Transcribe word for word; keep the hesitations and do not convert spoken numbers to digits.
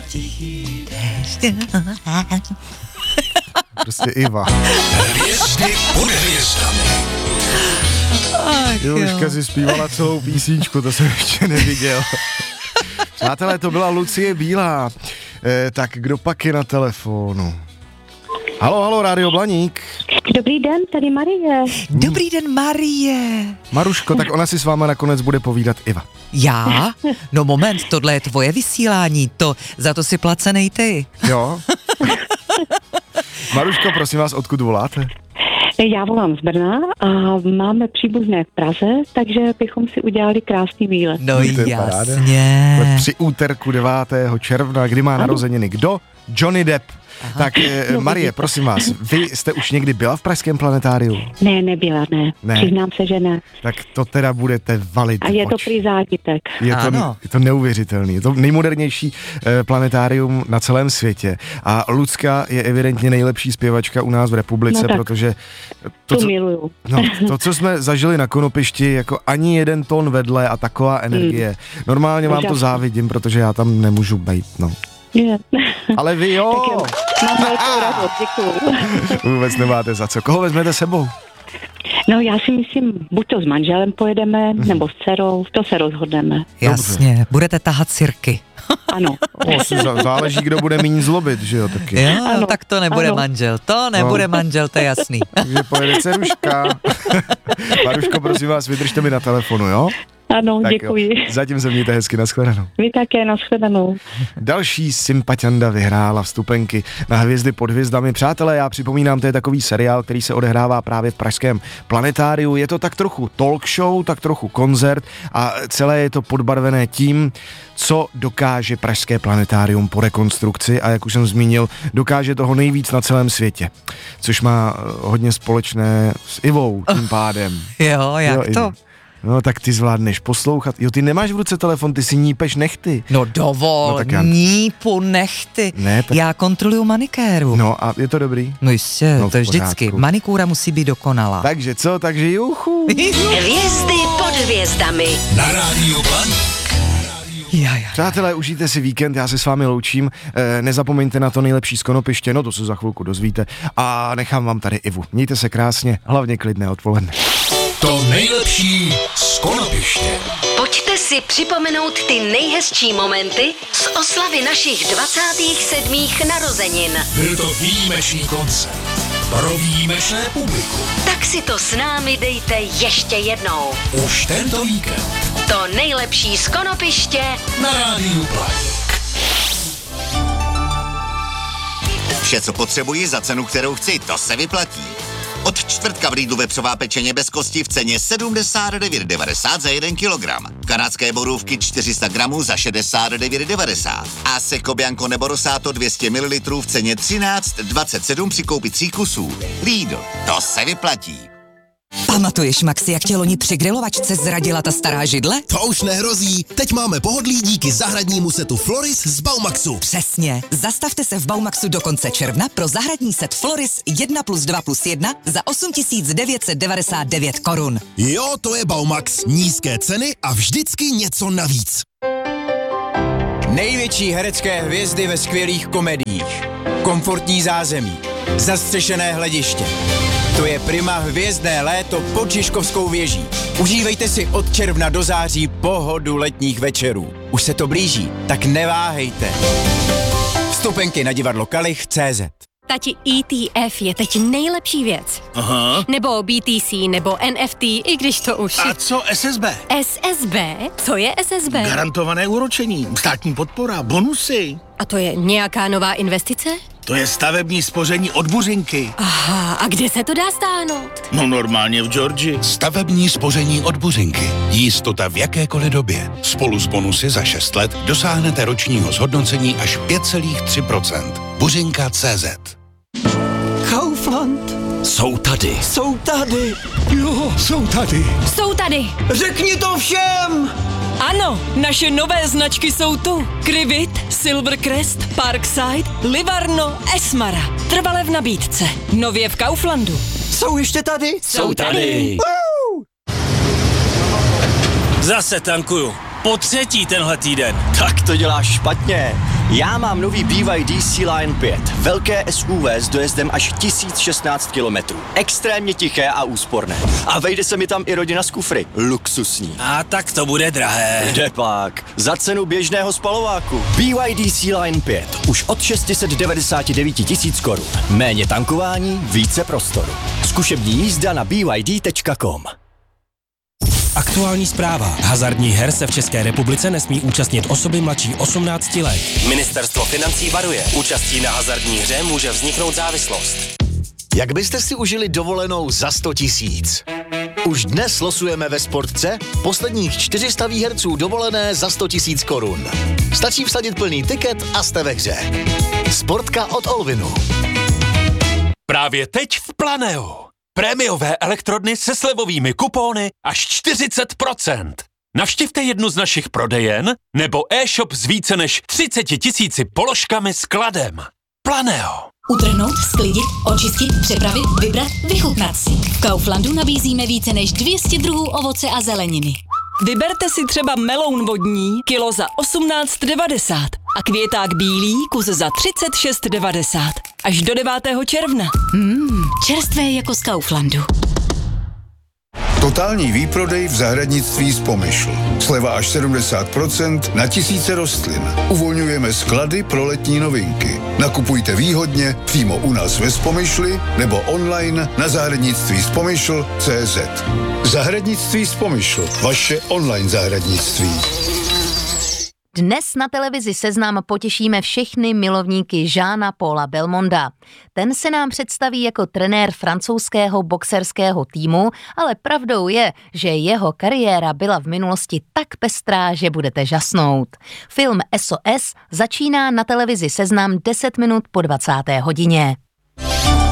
tichý déšť. Prostě Iva. Hvězdy pod hvězdami. Ach, Juliška si zpívala celou písničku, to jsem ještě neviděl. Přátelé, to byla Lucie Bílá. E, tak kdo pak je na telefonu? Halo, halo, Rádio Blaník. Dobrý den, tady Marie. Dobrý den, Marie. Maruško, tak ona si s váma nakonec bude povídat Iva. Já? No moment, tohle je tvoje vysílání, to za to si placenej ty. Jo? Maruško, prosím vás, odkud voláte? Já volám z Brna a máme příbuzné v Praze, takže bychom si udělali krásný výlet. No To je paráda. jasně. Ale při úterku devátého června, kdy má narozeniny kdo? Johnny Depp. Aha. Tak eh, Marie, prosím vás, vy jste už někdy byla v pražském planetáriu? Ne, nebyla, ne. Ne. Přiznám se, že ne. Tak to teda budete valit A je to oč. prý zážitek. Je to, Ano. je to neuvěřitelný. Je to nejmodernější eh, planetárium na celém světě. A Lucka je evidentně nejlepší zpěvačka u nás v republice, No tak. protože To, to, co, miluju. no, to, co jsme zažili na Konopišti, jako ani jeden tón vedle a taková energie. Normálně vám to Úžasný. závidím, protože já tam nemůžu být, no. Je. Ale vy jo! Tak jo, mám velkou radost, děkuju. Vůbec nemáte za co. Koho vezmete sebou? No já si myslím, buď to s manželem pojedeme, nebo s dcerou, to se rozhodneme. Jasně, budete tahat cirky. Ano. O, zá- záleží, kdo bude méně zlobit, že jo, taky. Jo, Ano, tak to nebude ano. manžel, to nebude No. manžel, to je jasný. Takže pojede Ceruška. Maruško, prosím vás, vydržte mi na telefonu, jo? Ano, Tak děkuji. Jo. Zatím se mějte hezky, nashledanou. Vy také, nashledanou. Další sympatianda vyhrála vstupenky na Hvězdy pod hvězdami. Přátelé, já připomínám, to je takový seriál, který se odehrává právě v pražském planetáriu. Je to tak trochu talk show, tak trochu koncert a celé je to podbarvené tím, co dokáže pražské planetárium po rekonstrukci a jak už jsem zmínil, dokáže toho nejvíc na celém světě. Což má eh, hodně společné s Ivou tím pádem. Jo, jak Jo, to? Ivo. No tak ty zvládneš poslouchat. Jo, ty nemáš v ruce telefon, ty si nípeš nechty. No dovol, No tak já- nípu nechty. Ne, tak- Já kontroluju manikéru. No a je to dobrý? No jistě, No, to je v vždycky. pořádku. Manikúra musí být dokonalá. Takže co, takže juchu. Hvězdy pod hvězdami. Na Rádiu Blaník. Ja, ja. Přátelé, užijte si víkend, já se s vámi loučím. E, nezapomeňte na to nejlepší z Konopiště, no to se za chvilku dozvíte. A nechám vám tady Ivu. Mějte se krásně, hlavně klidné odpoledne. To nejlepší z Konopiště. Pojďte si připomenout ty nejhezčí momenty z oslavy našich dvacátých sedmých narozenin. Byl to výjimečný koncert pro výjimečné publikum. Tak si to s námi dejte ještě jednou. Už tento víkend To nejlepší z Konopiště na Rádiu Blaník. Vše, co potřebuji za cenu, kterou chci, to se vyplatí. Od čtvrtka v Lidlu vepřová pečeně bez kosti v ceně sedmdesát devět devadesát za jeden kilogram. Kanadské borůvky čtyři sta gramů za šedesát devět devadesát. A Seco Bianco nebo Rosato dvě stě mililitrů v ceně třináct dvacet sedm při koupi tří kusů. Lidl, to se vyplatí. Pamatuješ, Maxi, jak tě loni při grilovačce zradila ta stará židle? To už nehrozí. Teď máme pohodlí díky zahradnímu setu Floris z Baumaxu. Přesně. Zastavte se v Baumaxu do konce června pro zahradní set Floris jedna plus dva plus jedna za osm tisíc devět set devadesát devět korun. Jo, to je Baumax. Nízké ceny a vždycky něco navíc. Největší herecké hvězdy ve skvělých komediích. Komfortní zázemí. Zastřešené hlediště. To je Prima hvězdné léto pod Žižkovskou věží. Užívejte si od června do září pohodu letních večerů. Už se to blíží, tak neváhejte. Vstupenky na divadlo Kalich tečka cé zet. Tati, E T F je teď nejlepší věc. Aha. Nebo B T C, nebo N F T, i když to už... A co S S B? S S B? Co je S S B? Garantované úročení, státní podpora, bonusy. A to je nějaká nová investice? To je stavební spoření od Buřinky. Aha, a kde se to dá stáhnout? No normálně v Georgii. Stavební spoření od Buřinky. Jistota v jakékoliv době. Spolu s bonusy za šest let dosáhnete ročního zhodnocení až pět celá tři procenta. Buřinka tečka cé zet. Kaufland. Jsou tady. Jsou tady. Jo, jsou tady. Jsou tady! Řekni to všem! Ano, naše nové značky jsou tu. Krivit, Silvercrest, Parkside, Livarno, Esmara. Trvale v nabídce. Nově v Kauflandu. Jsou ještě tady? Jsou tady. Woo! Zase tankuju. po třetí tenhle týden. Tak to děláš špatně. Já mám nový B Y D Sea-Line pět. Velké S U V s dojezdem až tisíc šestnáct kilometrů. Extrémně tiché a úsporné. A vejde se mi tam i rodina z kufry. Luxusní. A tak to bude drahé. Kde pak? Za cenu běžného spalováku. B Y D Sea-Line pět. Už od šest set devadesát devět tisíc korun. Méně tankování, více prostoru. Zkušební jízda na b y d tečka com. Aktuální zpráva. Hazardních her se v České republice nesmí účastnit osoby mladší osmnácti let. Ministerstvo financí varuje. Účastí na hazardní hře může vzniknout závislost. Jak byste si užili dovolenou za sto tisíc? Už dnes losujeme ve Sportce posledních čtyři sta výherců dovolené za sto tisíc korun. Stačí vsadit plný tiket a jste ve hře. Sportka od Olvinu. Právě teď v Planeu. Prémiové elektrodny se slevovými kupóny až čtyřicet procent. Navštivte jednu z našich prodejen nebo e-shop s více než třicet tisíci položkami s kladem. Planeo. Utrhnout, sklidit, očistit, přepravit, vybrat, vychutnat si. V Kauflandu nabízíme více než dvě stě druhů ovoce a zeleniny. Vyberte si třeba meloun vodní, kilo za osmnáct devadesát a květák bílý, kus za třicet šest devadesát. Až do devátého června. Mmm, čerstvé jako z Kauflandu. Totální výprodej v zahradnictví z Pomyšl. Sleva až sedmdesát procent na tisíce rostlin. Uvolňujeme sklady pro letní novinky. Nakupujte výhodně přímo u nás ve Spomyšli nebo online na zahradnictví z Pomyšl tečka cé zet. Zahradnictví z Pomyšl. Vaše online zahradnictví. Dnes na televizi Seznam potěšíme všechny milovníky Jeana Paula Belmonda. Ten se nám představí jako trenér francouzského boxerského týmu, ale pravdou je, že jeho kariéra byla v minulosti tak pestrá, že budete žasnout. Film S O S začíná na televizi Seznam deset minut po dvacáté hodině.